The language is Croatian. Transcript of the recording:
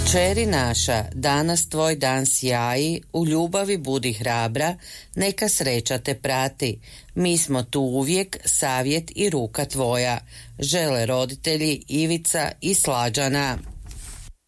Kćeri naša, danas tvoj dan sjaji, u ljubavi budi hrabra, neka sreća te prati. Mi smo tu uvijek, savjet i ruka tvoja, žele roditelji Ivica i Slađana.